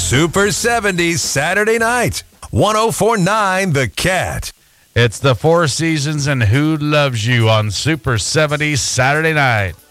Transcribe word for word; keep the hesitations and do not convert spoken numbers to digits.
Super seventies Saturday night. one oh four point nine The Cat. It's the Four Seasons and Who Loves You on Super seventies Saturday night.